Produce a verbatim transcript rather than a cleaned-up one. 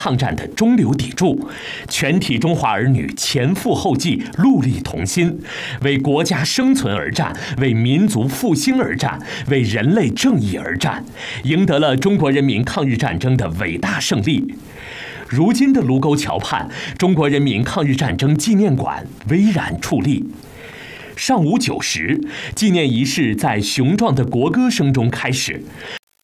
抗战的中流砥柱，全体中华儿女前赴后继，戮力同心，为国家生存而战，为民族复兴而战，为人类正义而战，赢得了中国人民抗日战争的伟大胜利。如今的卢沟桥畔，中国人民抗日战争纪念馆巍然矗立。上午九时，纪念仪式在雄壮的国歌声中开始。